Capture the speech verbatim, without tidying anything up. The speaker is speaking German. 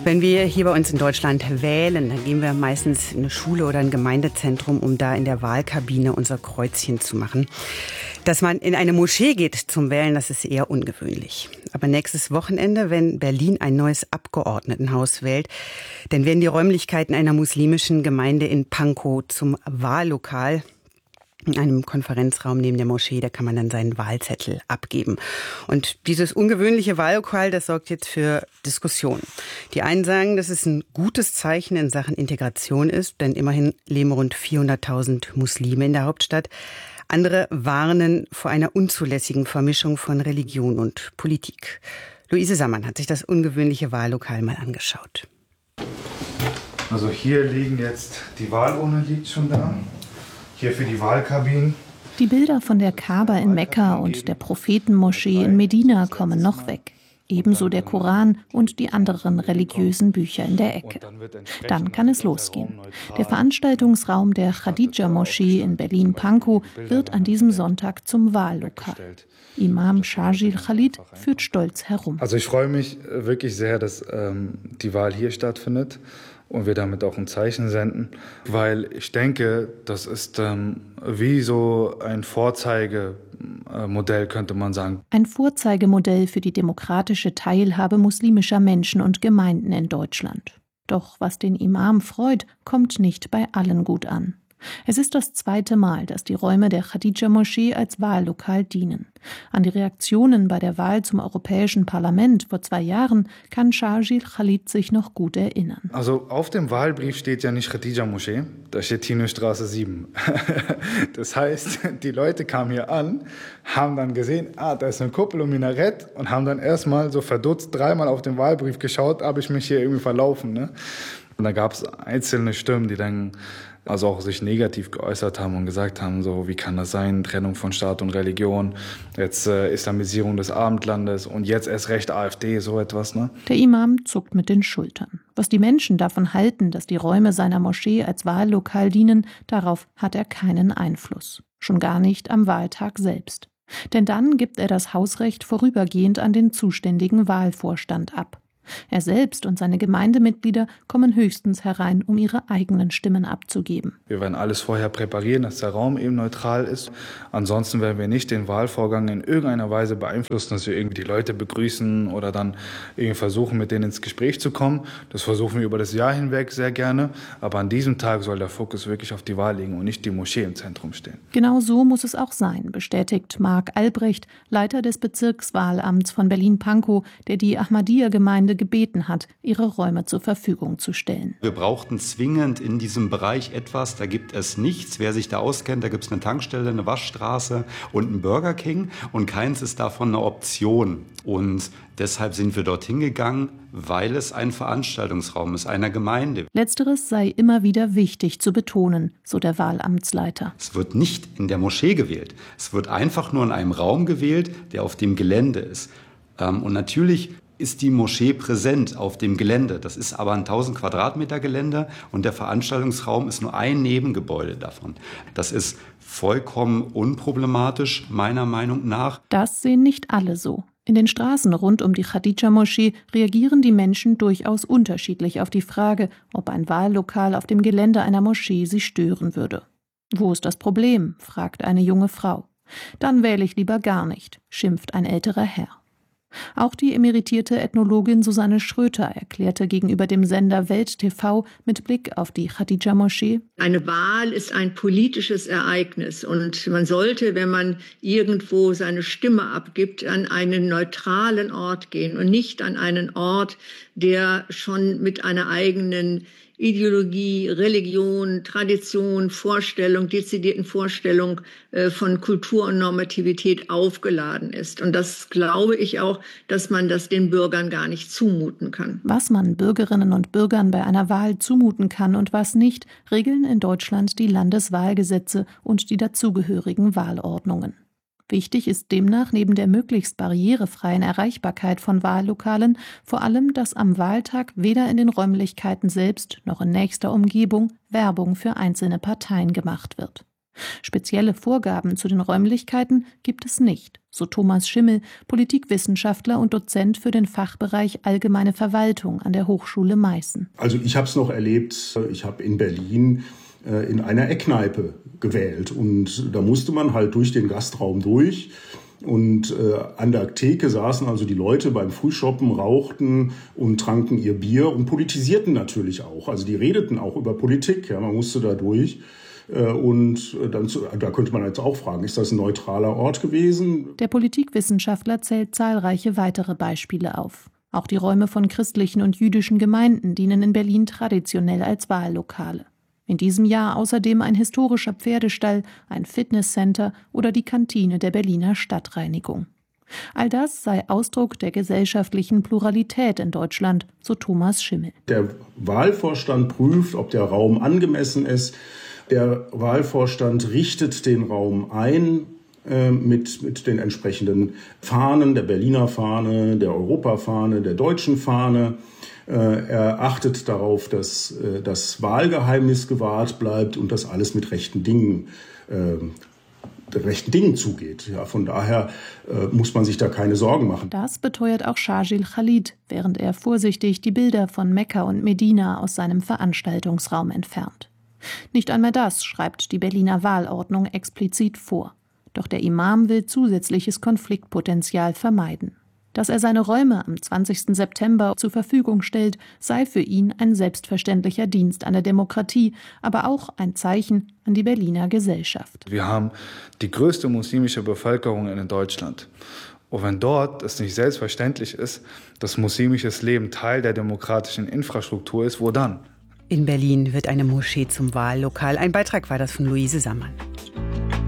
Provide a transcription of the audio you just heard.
Wenn wir hier bei uns in Deutschland wählen, dann gehen wir meistens in eine Schule oder ein Gemeindezentrum, um da in der Wahlkabine unser Kreuzchen zu machen. Dass man in eine Moschee geht zum Wählen, das ist eher ungewöhnlich. Aber nächstes Wochenende, wenn Berlin ein neues Abgeordnetenhaus wählt, dann werden die Räumlichkeiten einer muslimischen Gemeinde in Pankow zum Wahllokal. In einem Konferenzraum neben der Moschee, da kann man dann seinen Wahlzettel abgeben. Und dieses ungewöhnliche Wahllokal, das sorgt jetzt für Diskussionen. Die einen sagen, dass es ein gutes Zeichen in Sachen Integration ist, denn immerhin leben rund vierhunderttausend Muslime in der Hauptstadt. Andere warnen vor einer unzulässigen Vermischung von Religion und Politik. Luise Sammann hat sich das ungewöhnliche Wahllokal mal angeschaut. Also hier liegen jetzt, die Wahlurne liegt schon da. Hier für die Wahlkabinen. Die Bilder von der Kaaba in Mekka und der Prophetenmoschee in Medina kommen noch weg. Ebenso der Koran und die anderen religiösen Bücher in der Ecke. Dann kann es losgehen. Der Veranstaltungsraum der Khadija-Moschee in Berlin-Pankow wird an diesem Sonntag zum Wahllokal. Imam Sharjil Khalid führt stolz herum. Also ich freue mich wirklich sehr, dass ähm, die Wahl hier stattfindet. Und wir damit auch ein Zeichen senden, weil ich denke, das ist ähm, wie so ein Vorzeigemodell, könnte man sagen. Ein Vorzeigemodell für die demokratische Teilhabe muslimischer Menschen und Gemeinden in Deutschland. Doch was den Imam freut, kommt nicht bei allen gut an. Es ist das zweite Mal, dass die Räume der Khadija-Moschee als Wahllokal dienen. An die Reaktionen bei der Wahl zum Europäischen Parlament vor zwei Jahren kann Sharjil Khalid sich noch gut erinnern. Also auf dem Wahlbrief steht ja nicht Khadija-Moschee, da steht Tienustraße sieben. Das heißt, die Leute kamen hier an, haben dann gesehen, ah, da ist eine Kuppel und Minarett und haben dann erstmal so verdutzt dreimal auf den Wahlbrief geschaut, habe ich mich hier irgendwie verlaufen. Ne? Und da gab es einzelne Stimmen, die dann also auch sich negativ geäußert haben und gesagt haben, so wie kann das sein, Trennung von Staat und Religion, jetzt äh, Islamisierung des Abendlandes und jetzt erst recht AfD, so etwas. Ne? Der Imam zuckt mit den Schultern. Was die Menschen davon halten, dass die Räume seiner Moschee als Wahllokal dienen, darauf hat er keinen Einfluss. Schon gar nicht am Wahltag selbst. Denn dann gibt er das Hausrecht vorübergehend an den zuständigen Wahlvorstand ab. Er selbst und seine Gemeindemitglieder kommen höchstens herein, um ihre eigenen Stimmen abzugeben. Wir werden alles vorher präparieren, dass der Raum eben neutral ist. Ansonsten werden wir nicht den Wahlvorgang in irgendeiner Weise beeinflussen, dass wir irgendwie die Leute begrüßen oder dann irgendwie versuchen, mit denen ins Gespräch zu kommen. Das versuchen wir über das Jahr hinweg sehr gerne. Aber an diesem Tag soll der Fokus wirklich auf die Wahl liegen und nicht die Moschee im Zentrum stehen. Genau so muss es auch sein, bestätigt Marc Albrecht, Leiter des Bezirkswahlamts von Berlin-Pankow, der die Ahmadiyya-Gemeinde gebeten hat, ihre Räume zur Verfügung zu stellen. Wir brauchten zwingend in diesem Bereich etwas, da gibt es nichts. Wer sich da auskennt, da gibt es eine Tankstelle, eine Waschstraße und einen Burger King und keins ist davon eine Option. Und deshalb sind wir dorthin gegangen, weil es ein Veranstaltungsraum ist, einer Gemeinde. Letzteres sei immer wieder wichtig zu betonen, so der Wahlamtsleiter. Es wird nicht in der Moschee gewählt. Es wird einfach nur in einem Raum gewählt, der auf dem Gelände ist. Und natürlich ist die Moschee präsent auf dem Gelände. Das ist aber ein tausend Quadratmeter Gelände und der Veranstaltungsraum ist nur ein Nebengebäude davon. Das ist vollkommen unproblematisch, meiner Meinung nach. Das sehen nicht alle so. In den Straßen rund um die Khadija-Moschee reagieren die Menschen durchaus unterschiedlich auf die Frage, ob ein Wahllokal auf dem Gelände einer Moschee sie stören würde. Wo ist das Problem?, fragt eine junge Frau. Dann wähle ich lieber gar nicht, schimpft ein älterer Herr. Auch die emeritierte Ethnologin Susanne Schröter erklärte gegenüber dem Sender Welt T V mit Blick auf die Khadija-Moschee: Eine Wahl ist ein politisches Ereignis und man sollte, wenn man irgendwo seine Stimme abgibt, an einen neutralen Ort gehen und nicht an einen Ort, der schon mit einer eigenen Ideologie, Religion, Tradition, Vorstellung, dezidierten Vorstellung äh, von Kultur und Normativität aufgeladen ist. Und das glaube ich auch, dass man das den Bürgern gar nicht zumuten kann. Was man Bürgerinnen und Bürgern bei einer Wahl zumuten kann und was nicht, regeln in Deutschland die Landeswahlgesetze und die dazugehörigen Wahlordnungen. Wichtig ist demnach neben der möglichst barrierefreien Erreichbarkeit von Wahllokalen vor allem, dass am Wahltag weder in den Räumlichkeiten selbst noch in nächster Umgebung Werbung für einzelne Parteien gemacht wird. Spezielle Vorgaben zu den Räumlichkeiten gibt es nicht, so Thomas Schimmel, Politikwissenschaftler und Dozent für den Fachbereich Allgemeine Verwaltung an der Hochschule Meißen. Also ich habe es noch erlebt, ich habe in Berlin äh, in einer Eckkneipe gewählt und da musste man halt durch den Gastraum durch. Und äh, an der Theke saßen also die Leute beim Frühschoppen, rauchten und tranken ihr Bier und politisierten natürlich auch. Also die redeten auch über Politik, ja, man musste da durch. Äh, und dann, da könnte man jetzt auch fragen, ist das ein neutraler Ort gewesen? Der Politikwissenschaftler zählt zahlreiche weitere Beispiele auf. Auch die Räume von christlichen und jüdischen Gemeinden dienen in Berlin traditionell als Wahllokale. In diesem Jahr außerdem ein historischer Pferdestall, ein Fitnesscenter oder die Kantine der Berliner Stadtreinigung. All das sei Ausdruck der gesellschaftlichen Pluralität in Deutschland, so Thomas Schimmel. Der Wahlvorstand prüft, ob der Raum angemessen ist. Der Wahlvorstand richtet den Raum ein äh, mit, mit den entsprechenden Fahnen, der Berliner Fahne, der Europafahne, der deutschen Fahne. Er achtet darauf, dass das Wahlgeheimnis gewahrt bleibt und dass alles mit rechten Dingen, äh, rechten Dingen zugeht. Ja, von daher äh, muss man sich da keine Sorgen machen. Das beteuert auch Shahjil Khalid, während er vorsichtig die Bilder von Mekka und Medina aus seinem Veranstaltungsraum entfernt. Nicht einmal das schreibt die Berliner Wahlordnung explizit vor. Doch der Imam will zusätzliches Konfliktpotenzial vermeiden. Dass er seine Räume am zwanzigsten September zur Verfügung stellt, sei für ihn ein selbstverständlicher Dienst an der Demokratie, aber auch ein Zeichen an die Berliner Gesellschaft. Wir haben die größte muslimische Bevölkerung in Deutschland. Und wenn dort es nicht selbstverständlich ist, dass muslimisches Leben Teil der demokratischen Infrastruktur ist, wo dann? In Berlin wird eine Moschee zum Wahllokal. Ein Beitrag war das von Luise Sammann.